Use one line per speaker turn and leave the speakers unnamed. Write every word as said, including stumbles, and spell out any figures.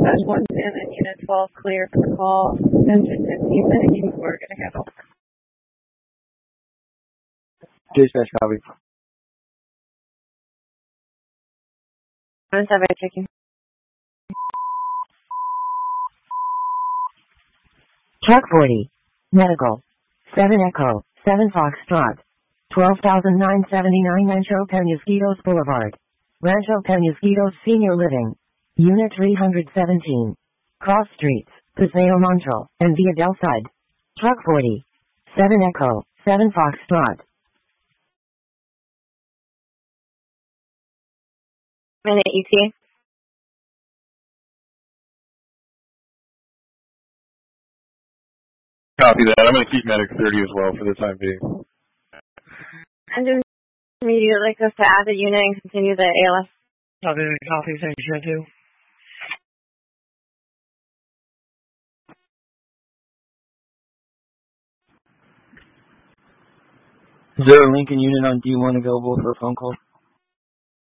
one in and Unit twelve clear for call. Engine fifteen minutes, we're going to handle.
Dispatch copy.
I'm sorry, checking.
Truck forty. Medical. seven Echo. seven Foxtrot. twelve thousand nine hundred seventy-nine Rancho Penasquitos Boulevard. Rancho Penasquitos Senior Living. Unit three hundred seventeen. Cross Streets, Paseo Montreal, and Via Del Side. Truck forty. seven Echo. seven Foxtrot.
Minute E T.
Copy that. I'm going to keep Medic thirty as well for the time being.
Engine immediately goes to add the unit and continue the A L S.
Copy, copy, thank you, too.
Is there a Lincoln unit on D one available for a phone call?